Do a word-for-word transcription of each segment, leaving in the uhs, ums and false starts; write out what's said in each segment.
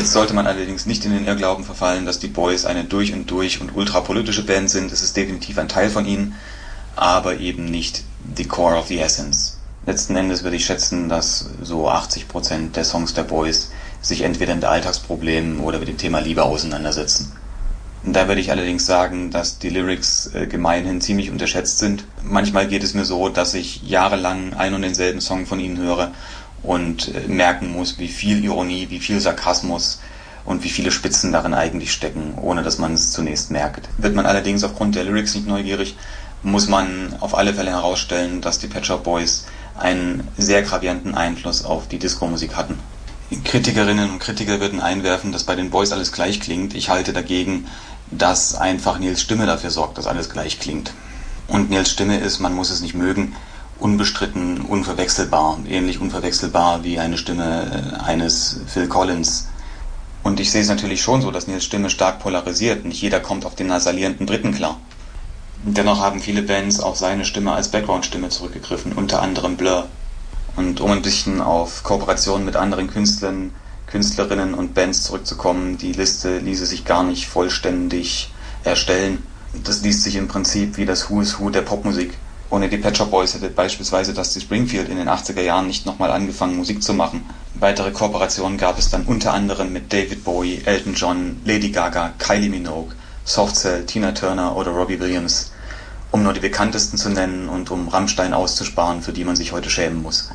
Jetzt sollte man allerdings nicht in den Irrglauben verfallen, dass die Boys eine durch und durch und ultrapolitische Band sind. Es ist definitiv ein Teil von ihnen, aber eben nicht the core of the essence. Letzten Endes würde ich schätzen, dass so achtzig Prozent der Songs der Boys sich entweder mit Alltagsproblemen oder mit dem Thema Liebe auseinandersetzen. Da würde ich allerdings sagen, dass die Lyrics äh, gemeinhin ziemlich unterschätzt sind. Manchmal geht es mir so, dass ich jahrelang ein und denselben Song von ihnen höre und äh, merken muss, wie viel Ironie, wie viel Sarkasmus und wie viele Spitzen darin eigentlich stecken, ohne dass man es zunächst merkt. Wird man allerdings aufgrund der Lyrics nicht neugierig, muss man auf alle Fälle herausstellen, dass die Pet Shop Boys einen sehr gravierenden Einfluss auf die Disco-Musik hatten. Kritikerinnen und Kritiker würden einwerfen, dass bei den Boys alles gleich klingt. Ich halte dagegen, dass einfach Nils Stimme dafür sorgt, dass alles gleich klingt. Und Nils Stimme ist, man muss es nicht mögen, unbestritten, unverwechselbar, ähnlich unverwechselbar wie eine Stimme eines Phil Collins. Und ich sehe es natürlich schon so, dass Nils Stimme stark polarisiert. Nicht jeder kommt auf den nasalierenden Briten klar. Dennoch haben viele Bands auf seine Stimme als Background-Stimme zurückgegriffen, unter anderem Blur. Und um ein bisschen auf Kooperationen mit anderen Künstlern, Künstlerinnen und Bands zurückzukommen, die Liste ließe sich gar nicht vollständig erstellen. Das liest sich im Prinzip wie das Who is Who der Popmusik. Ohne die Pet Shop Boys hätte beispielsweise Dusty Springfield in den achtziger Jahren nicht nochmal angefangen, Musik zu machen. Weitere Kooperationen gab es dann unter anderem mit David Bowie, Elton John, Lady Gaga, Kylie Minogue, Soft Cell, Tina Turner oder Robbie Williams, um nur die bekanntesten zu nennen und um Rammstein auszusparen, für die man sich heute schämen muss.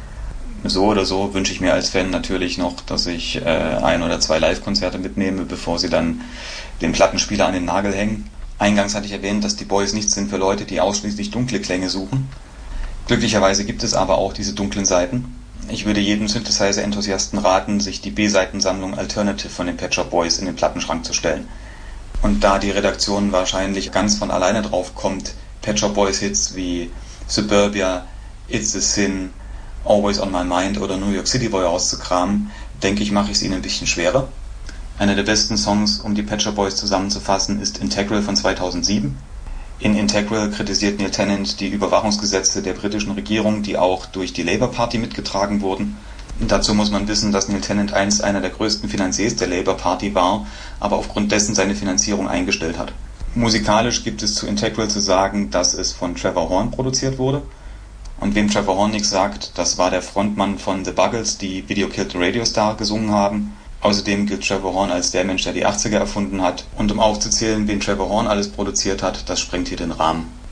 So oder so wünsche ich mir als Fan natürlich noch, dass ich äh, ein oder zwei Live-Konzerte mitnehme, bevor sie dann den Plattenspieler an den Nagel hängen. Eingangs hatte ich erwähnt, dass die Boys nichts sind für Leute, die ausschließlich dunkle Klänge suchen. Glücklicherweise gibt es aber auch diese dunklen Seiten. Ich würde jedem Synthesizer-Enthusiasten raten, sich die B-Seitensammlung Alternative von den Pet Shop Boys in den Plattenschrank zu stellen. Und da die Redaktion wahrscheinlich ganz von alleine drauf kommt, Pet Shop Boys Hits wie Suburbia, It's a Sin, Always on My Mind oder New York City Boy auszukramen, denke ich, mache ich es ihnen ein bisschen schwerer. Einer der besten Songs, um die Pet Shop Boys zusammenzufassen, ist Integral von zweitausendsieben. In Integral kritisiert Neil Tennant die Überwachungsgesetze der britischen Regierung, die auch durch die Labour Party mitgetragen wurden. Dazu muss man wissen, dass Neil Tennant einst einer der größten Finanziers der Labour Party war, aber aufgrund dessen seine Finanzierung eingestellt hat. Musikalisch gibt es zu Integral zu sagen, dass es von Trevor Horn produziert wurde. Und wem Trevor Horn nichts sagt, das war der Frontmann von The Buggles, die Video Killed the Radio Star gesungen haben. Außerdem gilt Trevor Horn als der Mensch, der die achtziger erfunden hat. Und um aufzuzählen, wen Trevor Horn alles produziert hat, das sprengt hier den Rahmen.